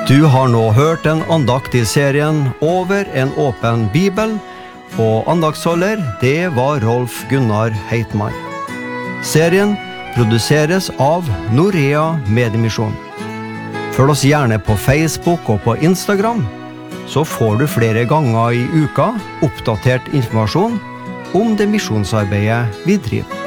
Du har nå hørt en andakt i serien Over en åpen bibel, og andaktsholder, det var Rolf Gunnar Heitmann. Serien produseres av Norea Mediemisjon. Følg oss gjerne på Facebook og på Instagram, så får du flere ganger i uka oppdatert informasjon om det misjonsarbeidet vi driver.